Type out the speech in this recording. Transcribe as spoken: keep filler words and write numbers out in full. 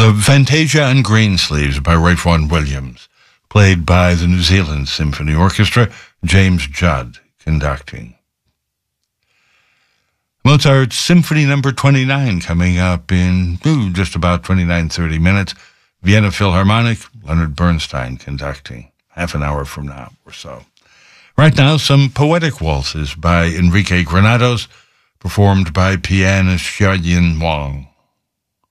Uh, Fantasia and Greensleeves by Ralph Vaughan Williams, played by the New Zealand Symphony Orchestra, James Judd conducting. Mozart's Symphony Number twenty-nine coming up in ooh, just about twenty-nine, thirty minutes. Vienna Philharmonic, Leonard Bernstein conducting, half an hour from now or so. Right now, some poetic waltzes by Enrique Granados, performed by pianist Xiaoyin Wang.